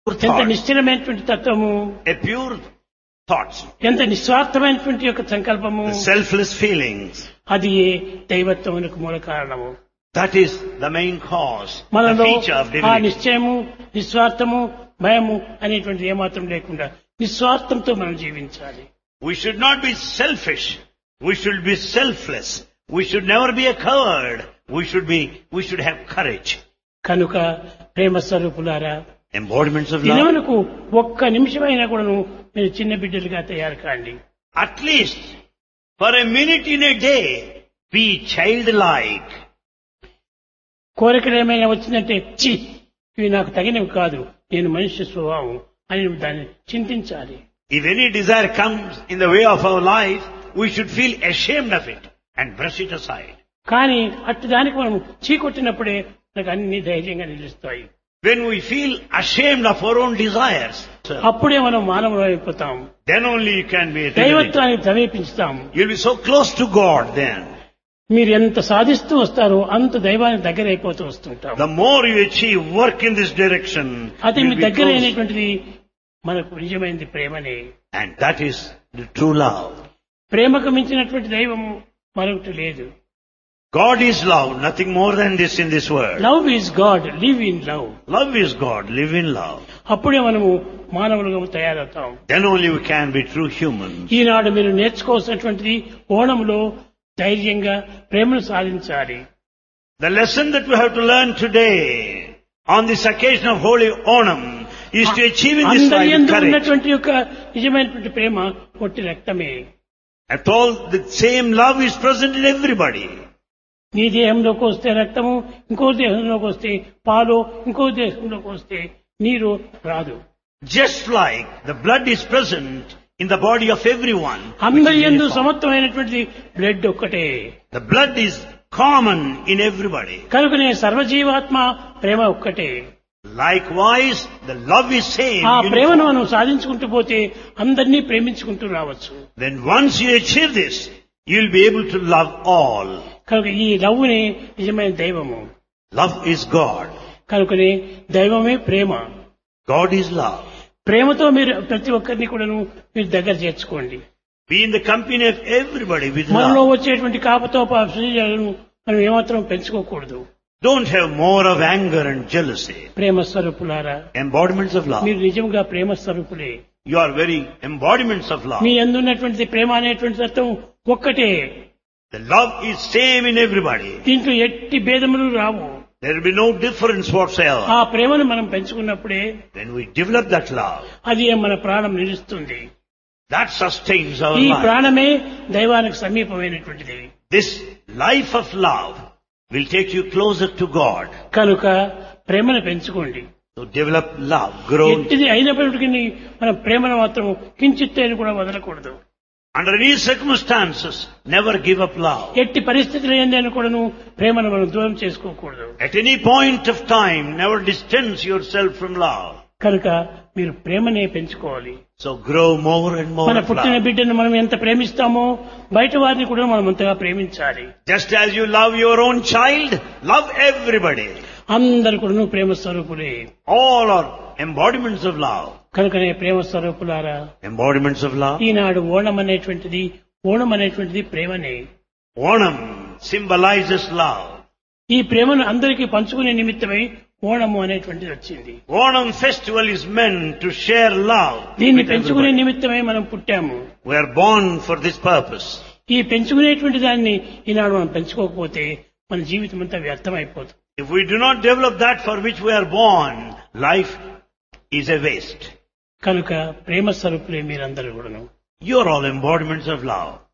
ఎంత thought, నిశ్చలమైనటువంటి తత్వము, a pure thoughts, ఎంత నిస్వార్థమైనటువంటి యొక్క సంకల్పము, the selfless feelings. అది దైవత్వమునకు మూల కారణము. That is the main cause, the మనలో feature of ఆ divinity. నిశ్చయము, నిస్వార్థము, భయము అనేటువంటి ఏమాత్రం లేకుండా నిస్వార్థంతో మనం జీవించాలి. We should not be selfish. We should be selfless. We should never be a coward. We should have courage. కనుక ప్రేమ స్వరూపులారా, Embodiments of love. దినమునకు ఒక్క నిమిషమైనా కూడాను మీరు చిన్న బిడ్డలుగా తయారు కాండి. At least for a minute in a day, be childlike. కోరికలు ఏమైనా వచ్చిందంటే చి ఇవి నాకు తగినవి కాదు, నేను మనిషి స్వభావం అని దాన్ని చింతించాలి. If any desire comes in the way of our life, we should feel ashamed of it and brush it aside. కానీ అట్టి దానికి మనం చీకొట్టినప్పుడే మనకు అన్ని ధైర్యంగా నిలుస్తాయి. When we feel ashamed of our own desires, అప్పుడే మనం మానవులు అయిపోతాం, then only you can be a divinity. దైవత్వానికి సమీపిస్తాం. You'll be so close to God then. మీరు ఎంత సాధిస్తూ వస్తారో అంత దైవానికి దగ్గర అయిపోతూ వస్తుంటాం. The more you achieve work in this direction, అది మీ you'll be దగ్గర close. అయినటువంటిది మనకు నిజమైనది ప్రేమనే. And that is the true love. ప్రేమకు మించినటువంటి దైవము మరొకటి లేదు. God is love, nothing more than this in this world. Love is God, live in love. Love is God, live in love. అప్పుడే మనము మానవులుగా తయారవుతాం. Then only we can be true humans. ఈనాడు మీరు నేర్చుకోవాల్సినటువంటిది ఓణంలో ధైర్యంగా ప్రేమను సాధించాలి. The lesson that we have to learn today on this occasion of Holy Onam is to achieve in this అందరి life యందు courage. ఉన్నటువంటి యొక్క నిజమైనటువంటి ప్రేమ ఒట్టి రక్తమే. At all, the same love is present in everybody. నీ దేహంలోకి వస్తే రక్తము, ఇంకో దేహంలోకి వస్తే పాలు, ఇంకో దేహంలోకి వస్తే నీరు రాదు. Just like the blood is present in the body of everyone. అందరి which is యందు uniform. సమత్వమైనటువంటి బ్లడ్ ఒక్కటే. The blood is common in everybody. కనుకనే సర్వజీవాత్మ ప్రేమ ఒక్కటే. Likewise, the love is same. ఆ ప్రేమను uniform. మనం సాధించుకుంటూ పోతే అందరినీ ప్రేమించుకుంటూ రావచ్చు. Then once you achieve this, you will be able to love all. కనుక ఈ లవ్వునే నిజమైన దైవము. Love is God. కనుకనే దైవమే ప్రేమ. God is love. ప్రేమతో మీరు ప్రతి ఒక్కరిని కూడా మీరు దగ్గర చేర్చుకోండి. Be in the company of everybody with మనలో love. వచ్చేటువంటి కాపతోపాలను మనం ఏమాత్రం పెంచుకోకూడదు. Don't have more of anger and jealousy. ప్రేమ స్వరూపులారా, Embodiments of love. మీరు నిజంగా ప్రేమ స్వరూపులే. You are very embodiments of love. మీ అందున్నటువంటి ప్రేమ అనేటువంటి తత్వం ఒక్కటే. The love is same in everybody. దీంట్లో ఎట్టి భేదములు రావు. There will be no difference whatsoever. ఆ ప్రేమను మనం పెంచుకున్నప్పుడే When we develop that love, అది మన ప్రాణం నిలుస్తుంది. that sustains our ఈ life. ప్రాణమే దైవానికి సమీపమైనటువంటిది. This life of love will take you closer to God. కనుక ప్రేమను పెంచుకోండి. So develop love, grow. ఎట్టిది అయినప్పటికీ మనం ప్రేమను మాత్రం కించిత్తేను కూడా వదలకూడదు. Under any circumstances, never give up love. ఎట్టి పరిస్థితులు ఏందని కూడాను ప్రేమను మనం దూరం చేసుకోకూడదు. At any point of time, never distance yourself from love. కనుక మీరు ప్రేమనే పెంచుకోవాలి. So grow more and more మన of పుట్టిన love. బిడ్డను మనం ఎంత ప్రేమిస్తామో బయట వారిని కూడా మనం అంతగా ప్రేమించాలి. Just as you love your own child, love everybody. అందరు కూడా ప్రేమ స్వరూపులే. All are embodiments of love. కనుకనే ప్రేమ స్వరూపులారా, Embodiments of love. ఈనాడు ఓణం అనేటువంటిది ప్రేమనే. Onam symbolizes love. ఈ ప్రేమను అందరికీ పంచుకునే నిమిత్తమై ఓణము అనేటువంటిది వచ్చింది. Onam festival is meant to share love. దీన్ని with పెంచుకునే everybody. నిమిత్తమై మనం పుట్టాము. We are born for this purpose. ఈ పెంచుకునేటువంటి దాన్ని ఈనాడు మనం పెంచుకోకపోతే మన జీవితం అంతా వ్యర్థమైపోతుంది. If we do not develop that for which we are born, life is a waste. కనుక ప్రేమ స్వరూపులే మీరందరూ కూడాను. You are all embodiments of love.